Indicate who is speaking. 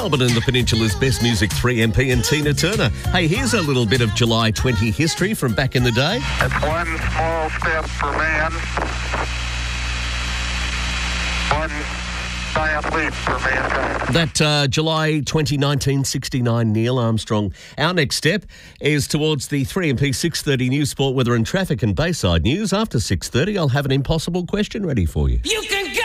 Speaker 1: Melbourne and the Peninsula's best music, 3MP and Tina Turner. Hey, here's a little bit of July 20 history from back in the day.
Speaker 2: It's one small step for man, one giant leap for mankind.
Speaker 1: That July 20, 1969, Neil Armstrong. Our next step is towards the 3MP 6:30 News, Sport, Weather and Traffic and Bayside News. After 6:30, I'll have an impossible question ready for you.
Speaker 3: You can